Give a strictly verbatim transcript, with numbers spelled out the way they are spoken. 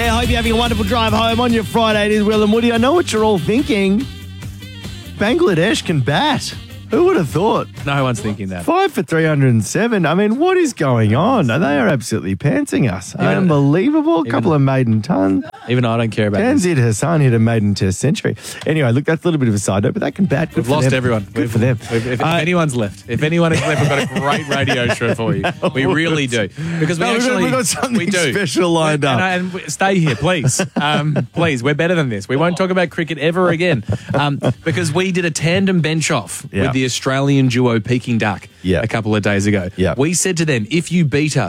I hope you're having a wonderful drive home on your Friday. It is Will and Woody. I know what you're all thinking. Bangladesh can bat. Who would have thought? No one's thinking that. Five for three hundred seven. I mean, what is going on? They are absolutely pantsing us. Even, Unbelievable. A couple of maiden ton. Even I don't care about this. Tanzid Hassan hit a maiden test century. Anyway, look, that's a little bit of a side note, but they can bat. Good We've for lost them. everyone. Good We've, for them. We've, if, if Uh, anyone's left, if anyone is left, we've got a great radio show for you. We really do. Because we No, we've got- actually we've got something we do. special lined and, up. And, and stay here, please. Um, please, we're better than this. We won't talk about cricket ever again. Um, because we did a tandem bench off Yeah. with the Australian duo Peking Duck Yeah. a couple of days ago. Yeah. We said to them, if you beat us,